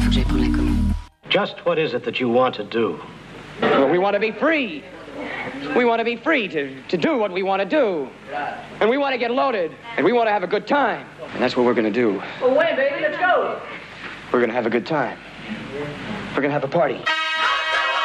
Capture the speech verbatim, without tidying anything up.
que j'aille prendre la commande. Just what is it that you want to do? Well, we want to be free. We want to be free to, to do what we want to do. And we want to get loaded. And we want to have a good time. And that's what we're going to do. Well, wait, baby, let's go. We're going to have a good time. We're going to have a party.